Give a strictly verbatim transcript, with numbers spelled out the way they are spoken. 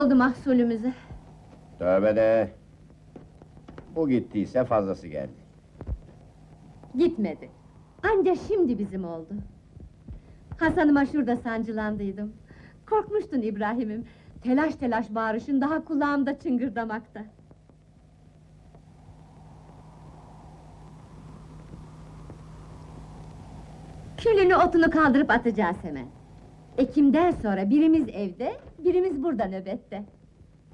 oldu mahsulümüze? Tövbe de! Bu gittiyse fazlası geldi. Gitmedi. Anca şimdi bizim oldu. Hasan'ıma şurada sancılandıydım. Korkmuştun İbrahim'im. Telaş telaş bağırışın daha kulağımda çıngırdamakta. Külünü otunu kaldırıp atacağız hemen. Ekim'den sonra birimiz evde, birimiz burada nöbette.